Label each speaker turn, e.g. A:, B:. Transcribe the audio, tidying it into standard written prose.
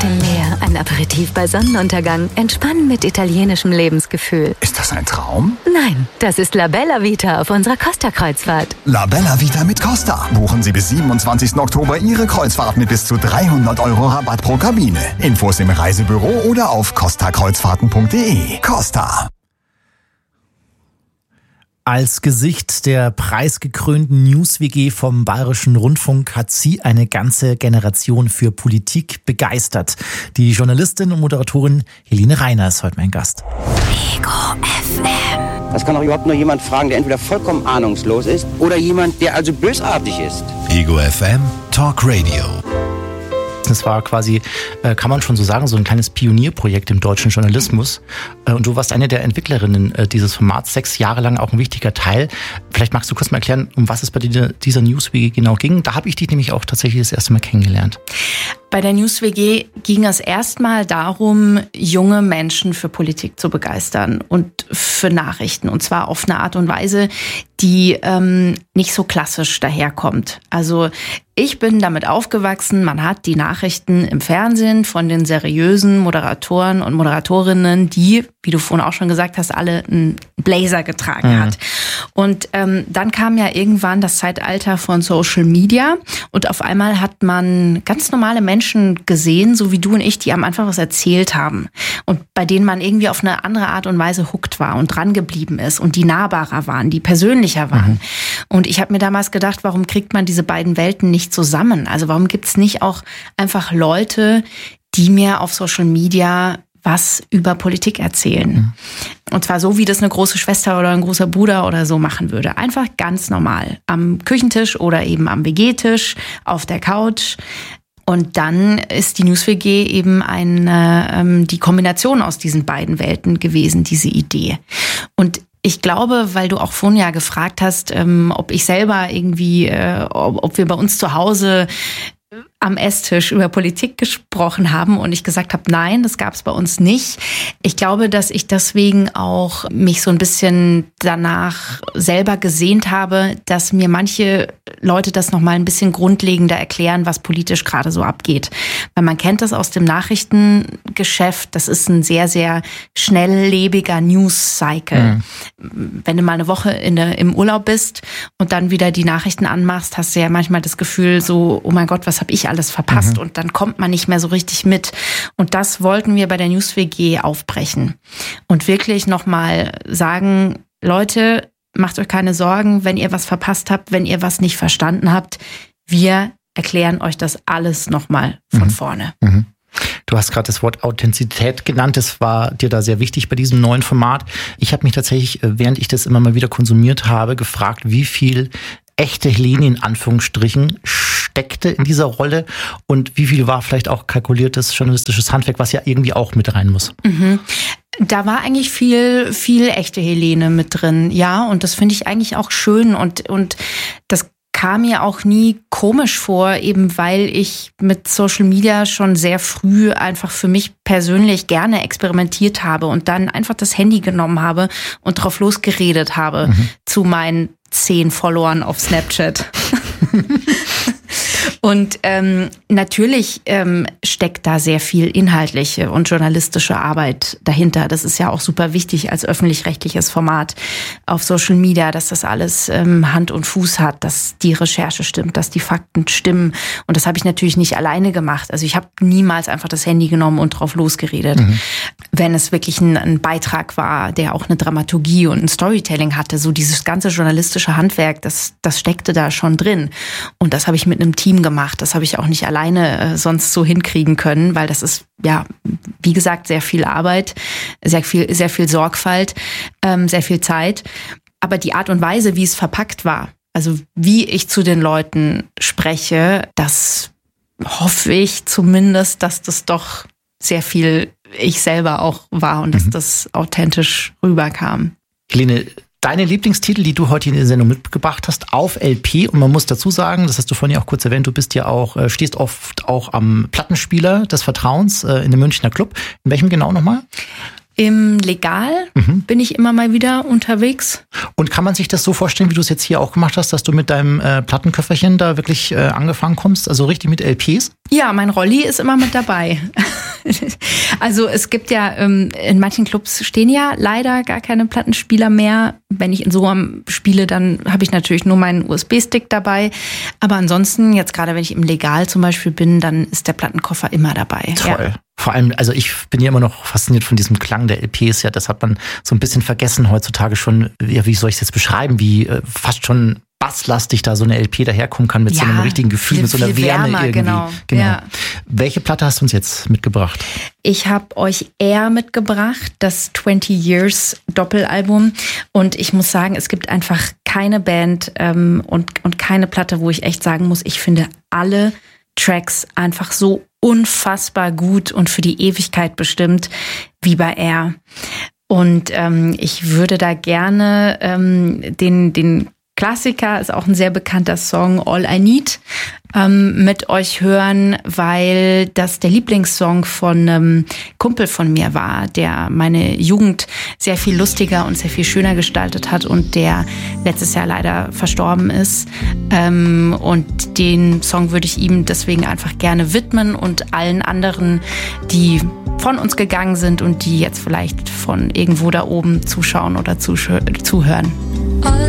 A: im Meer, ein Aperitif bei Sonnenuntergang, entspannen mit italienischem Lebensgefühl.
B: Ist das ein Traum?
A: Nein, das ist La Bella Vita auf unserer Costa-Kreuzfahrt.
B: La Bella Vita mit Costa. Buchen Sie bis 27. Oktober Ihre Kreuzfahrt mit bis zu 300 € Rabatt pro Kabine. Infos im Reisebüro oder auf costakreuzfahrten.de. Costa.
C: Als Gesicht der preisgekrönten News-WG vom Bayerischen Rundfunk hat sie eine ganze Generation für Politik begeistert. Die Journalistin und Moderatorin Helene Reiner ist heute mein Gast.
A: Ego FM.
D: Das kann doch überhaupt nur jemand fragen, der entweder vollkommen ahnungslos ist oder jemand, der also bösartig ist.
E: Ego FM Talk Radio.
C: Das war quasi, kann man schon so sagen, so ein kleines Pionierprojekt im deutschen Journalismus. Und du warst eine der Entwicklerinnen dieses Formats, 6 Jahre lang auch ein wichtiger Teil. Vielleicht magst du kurz mal erklären, um was es bei dieser News-WG genau ging. Da habe ich dich nämlich auch tatsächlich das erste Mal kennengelernt.
F: Bei der News-WG ging es erstmal darum, junge Menschen für Politik zu begeistern und für Nachrichten. Und zwar auf eine Art und Weise, die nicht so klassisch daherkommt. Also ich bin damit aufgewachsen, man hat die Nachrichten im Fernsehen von den seriösen Moderatoren und Moderatorinnen, die, wie du vorhin auch schon gesagt hast, alle einen Blazer getragen hat. Und dann kam ja irgendwann das Zeitalter von Social Media und auf einmal hat man ganz normale Menschen gesehen, so wie du und ich, die am Anfang was erzählt haben und bei denen man irgendwie auf eine andere Art und Weise hooked war und dran geblieben ist und die nahbarer waren, die persönlicher waren. Und ich habe mir damals gedacht, warum kriegt man diese beiden Welten nicht zusammen? Also warum gibt es nicht auch einfach Leute, die mir auf Social Media was über Politik erzählen? Und zwar so, wie das eine große Schwester oder ein großer Bruder oder so machen würde. Einfach ganz normal. Am Küchentisch oder eben am WG-Tisch, auf der Couch. Und dann ist die News-WG eben die Kombination aus diesen beiden Welten gewesen, diese Idee. Und ich glaube, weil du auch vorhin ja gefragt hast, ob ich selber irgendwie, ob wir bei uns zu Hause am Esstisch über Politik gesprochen haben und ich gesagt habe, nein, das gab es bei uns nicht. Ich glaube, dass ich deswegen auch mich so ein bisschen danach selber gesehnt habe, dass mir manche Leute das nochmal ein bisschen grundlegender erklären, was politisch gerade so abgeht. Weil man kennt das aus dem Nachrichtengeschäft, das ist ein sehr, sehr schnelllebiger News-Cycle. Wenn du mal eine Woche im Urlaub bist und dann wieder die Nachrichten anmachst, hast du ja manchmal das Gefühl so, oh mein Gott, was habe ich alles verpasst? Und dann kommt man nicht mehr so richtig mit. Und das wollten wir bei der News-WG aufbrechen. Und wirklich nochmal sagen, Leute, macht euch keine Sorgen, wenn ihr was verpasst habt, wenn ihr was nicht verstanden habt. Wir erklären euch das alles nochmal von vorne.
C: Du hast gerade das Wort Authentizität genannt. Das war dir da sehr wichtig bei diesem neuen Format. Ich habe mich tatsächlich, während ich das immer mal wieder konsumiert habe, gefragt, wie viel echte Helene in Anführungsstrichen steckte in dieser Rolle und wie viel war vielleicht auch kalkuliertes journalistisches Handwerk, was ja irgendwie auch mit rein muss.
F: Da war eigentlich viel echte Helene mit drin, ja, und das finde ich eigentlich auch schön und das kam mir auch nie komisch vor, eben weil ich mit Social Media schon sehr früh einfach für mich persönlich gerne experimentiert habe und dann einfach das Handy genommen habe und drauf losgeredet habe zu meinen 10 Followern auf Snapchat. Und natürlich steckt da sehr viel inhaltliche und journalistische Arbeit dahinter. Das ist ja auch super wichtig als öffentlich-rechtliches Format auf Social Media, dass das alles Hand und Fuß hat, dass die Recherche stimmt, dass die Fakten stimmen. Und das habe ich natürlich nicht alleine gemacht. Also ich habe niemals einfach das Handy genommen und drauf losgeredet. Wenn es wirklich ein Beitrag war, der auch eine Dramaturgie und ein Storytelling hatte, so dieses ganze journalistische Handwerk, das steckte da schon drin. Und das habe ich mit einem Team gemacht. Das habe ich auch nicht alleine sonst so hinkriegen können, weil das ist, ja, wie gesagt, sehr viel Arbeit, sehr viel Sorgfalt, sehr viel Zeit. Aber die Art und Weise, wie es verpackt war, also wie ich zu den Leuten spreche, das hoffe ich zumindest, dass das doch sehr viel ich selber auch war und dass das authentisch rüberkam.
C: Helene, deine Lieblingstitel, die du heute in der Sendung mitgebracht hast, auf LP. Und man muss dazu sagen, das hast du vorhin ja auch kurz erwähnt, du bist ja auch, stehst oft auch am Plattenspieler des Vertrauens in dem Münchner Club. In welchem genau nochmal?
F: Im Legal bin ich immer mal wieder unterwegs.
C: Und kann man sich das so vorstellen, wie du es jetzt hier auch gemacht hast, dass du mit deinem Plattenköfferchen da wirklich angefangen kommst, also richtig mit LPs?
F: Ja, mein Rolli ist immer mit dabei. Also es gibt ja, in manchen Clubs stehen ja leider gar keine Plattenspieler mehr. Wenn ich in Soam spiele, dann habe ich natürlich nur meinen USB-Stick dabei. Aber ansonsten, jetzt gerade wenn ich im Legal zum Beispiel bin, dann ist der Plattenkoffer immer dabei.
C: Toll.
F: Ja.
C: Vor allem, also ich bin ja immer noch fasziniert von diesem Klang der LPs. Ja, das hat man so ein bisschen vergessen heutzutage schon. Ja, wie soll ich es jetzt beschreiben? Wie fast schon basslastig da so eine LP daherkommen kann mit so einem richtigen Gefühl, mit so einer Wärme irgendwie.
F: Genau. Ja.
C: Welche Platte hast du uns jetzt mitgebracht?
F: Ich habe euch Air mitgebracht, das 20 Years Doppelalbum. Und ich muss sagen, es gibt einfach keine Band und keine Platte, wo ich echt sagen muss, ich finde alle Tracks einfach so unfassbar gut und für die Ewigkeit bestimmt wie bei Air. Und ich würde da gerne den Klassiker, ist auch ein sehr bekannter Song, All I Need, mit euch hören, weil das der Lieblingssong von einem Kumpel von mir war, der meine Jugend sehr viel lustiger und sehr viel schöner gestaltet hat und der letztes Jahr leider verstorben ist. Und den Song würde ich ihm deswegen einfach gerne widmen und allen anderen, die von uns gegangen sind und die jetzt vielleicht von irgendwo da oben zuschauen oder zuhören.